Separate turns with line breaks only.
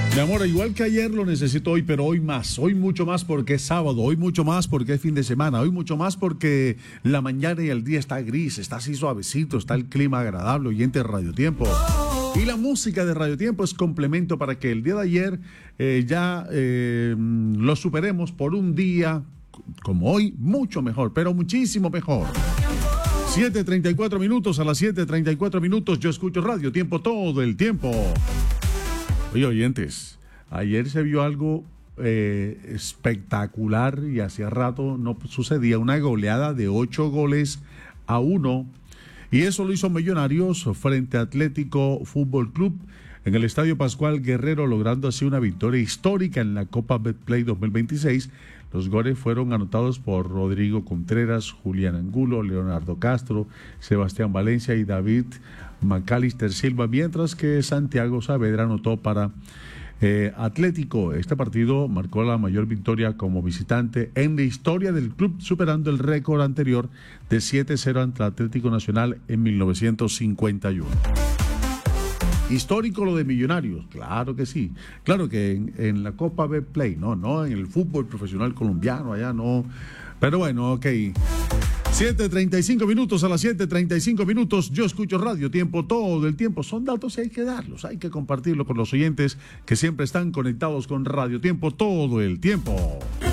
Mi amor, igual que ayer lo necesito hoy, pero hoy más, hoy mucho más porque es sábado, hoy mucho más porque es fin de semana, hoy mucho más porque la mañana y el día está gris, está así suavecito, está el clima agradable, oyente de Radio Tiempo. Y la música de Radio Tiempo es complemento para que el día de ayer lo superemos por un día como hoy, mucho mejor, pero muchísimo mejor. 7:34 minutos, a las 7:34 minutos yo escucho Radio Tiempo todo el tiempo. Oye, oyentes, ayer se vio algo espectacular y hacía rato no sucedía, una goleada de 8-1, y eso lo hizo Millonarios frente a Atlético Fútbol Club en el Estadio Pascual Guerrero, logrando así una victoria histórica en la Copa Betplay 2026. Los goles fueron anotados por Rodrigo Contreras, Julián Angulo, Leonardo Castro, Sebastián Valencia y David Macalister Silva, mientras que Santiago Saavedra anotó para Atlético. Este partido marcó la mayor victoria como visitante en la historia del club, superando el récord anterior de 7-0 ante Atlético Nacional en 1951. Histórico lo de Millonarios, claro que sí. Claro que en la Copa Betplay, no en el fútbol profesional colombiano, allá no. Pero bueno, ok. 7:35 minutos, a las 7:35 minutos, yo escucho Radio Tiempo todo el tiempo. Son datos y hay que darlos, hay que compartirlo con los oyentes que siempre están conectados con Radio Tiempo todo el tiempo.